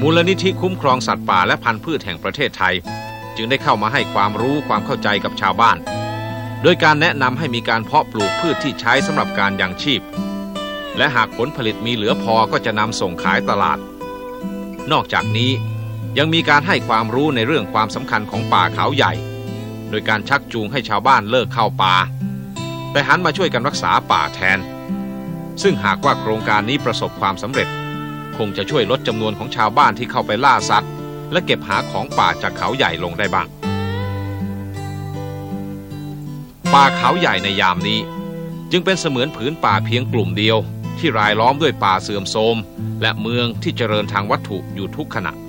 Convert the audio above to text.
มูลนิธิคุ้มครองสัตว์ป่าและพันธุ์พืชแห่งประเทศไทยจึงได้เข้ามาให้ความรู้ความเข้าใจกับชาวบ้านโดยการแนะนำให้มีการเพาะปลูกพืชที่ใช้สำหรับการยังชีพและหากผลผลิตมีเหลือพอก็จะนำส่งขายตลาดนอกจากนี้ยังมีการให้ความรู้ในเรื่องความสำคัญของป่าเขาใหญ่โดยการชักจูงให้ชาวบ้านเลิกเข้าป่าแต่หันมาช่วยกันรักษาป่าแทนซึ่งหากว่าโครงการนี้ประสบความสำเร็จคงจะช่วยลดจำนวนของชาวบ้านที่เข้าไปล่าสัตว์และเก็บหาของป่าจากเขาใหญ่ลงได้บ้างป่าเขาใหญ่ในยามนี้จึงเป็นเสมือนผืนป่าเพียงกลุ่มเดียวที่รายล้อมด้วยป่าเสื่อมโทรมและเมืองที่เจริญทางวัตถุอยู่ทุกขณะ